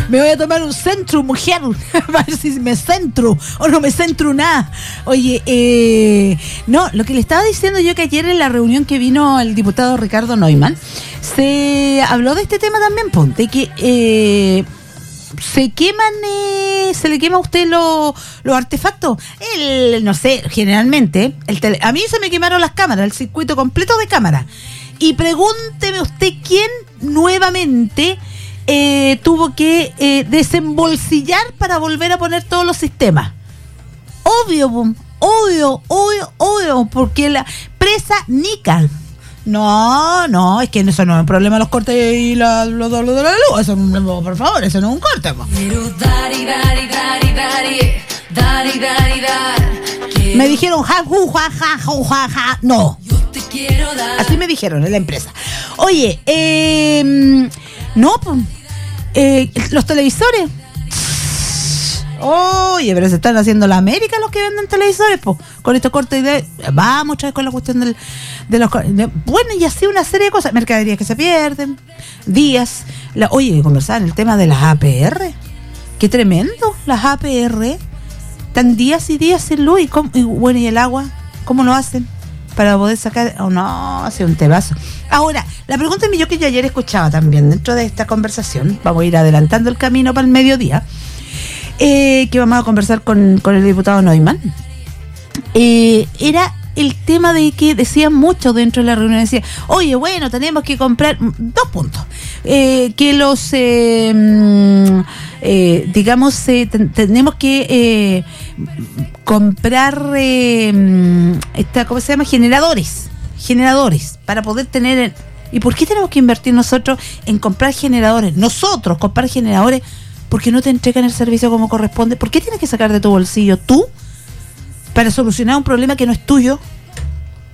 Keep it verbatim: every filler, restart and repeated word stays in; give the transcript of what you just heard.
Me voy a tomar un centro, mujer. A ver si me centro o no me centro nada. Oye, eh, no, lo que le estaba diciendo yo que ayer en la reunión que vino el diputado Ricardo Neumann, se habló de este tema también, pues, de que eh, se queman, eh, se le quema a usted los los artefactos. El, no sé, generalmente, el tele, a mí se me quemaron las cámaras, el circuito completo de cámaras. Y pregúnteme usted quién nuevamente eh, tuvo que eh, desembolsillar para volver a poner todos los sistemas. Obvio, boom, obvio, obvio, obvio, porque la presa Nica. No, no, es que eso no es un problema, los cortes y la, los doblos de la luz. Eso, por favor, eso no es un corte. Po. Me dijeron ja, ju, ja, ja, ju, ja, ja. No. Así me dijeron en la empresa. Oye, eh, no, pues, eh, los televisores. Oye, pero se están haciendo la América los que venden televisores, pues, con estos cortes de... Vamos otra vez con la cuestión del, de los... De, bueno, y así una serie de cosas. Mercaderías que se pierden, días. La, oye, conversar en el tema de las A P R. Qué tremendo, las A P R. Están días y días sin luz. Y, cómo, y bueno, ¿y el agua? ¿Cómo lo hacen? Para poder sacar... Oh, no, hace un tebazo. Ahora, la pregunta es yo que yo ayer escuchaba también dentro de esta conversación. Vamos a ir adelantando el camino para el mediodía. Eh, que vamos a conversar con, con el diputado Neumann, eh, era el tema de que decían mucho dentro de la reunión, decía, oye, bueno, tenemos que comprar dos puntos, eh, que los eh, eh, digamos eh, ten, tenemos que eh, comprar eh, esta, ¿cómo se llama? generadores generadores para poder tener. ¿Y por qué tenemos que invertir nosotros en comprar generadores? Nosotros comprar generadores porque no te entregan el servicio como corresponde. ¿Por qué tienes que sacar de tu bolsillo tú para solucionar un problema que no es tuyo?